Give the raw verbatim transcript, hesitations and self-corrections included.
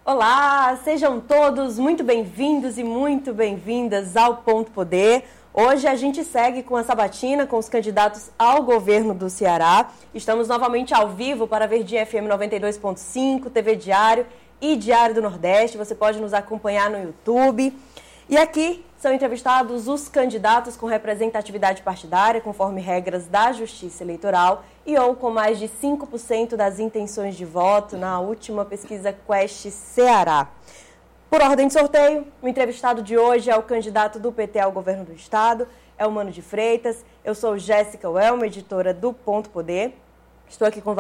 Olá, sejam todos muito bem-vindos e muito bem-vindas ao Ponto Poder. Hoje a gente segue com a sabatina com os candidatos ao governo do Ceará. Estamos novamente ao vivo para Verdinha F M noventa e dois ponto cinco, T V Diário e Diário do Nordeste. Você pode nos acompanhar no YouTube. E aqui são entrevistados os candidatos com representatividade partidária, conforme regras da Justiça Eleitoral, e ou com mais de cinco por cento das intenções de voto na última pesquisa Quest Ceará. Por ordem de sorteio, o entrevistado de hoje é o candidato do P T ao governo do Estado, é o Mano de Freitas. Eu sou Jéssica Welma, editora do Ponto Poder. Estou aqui com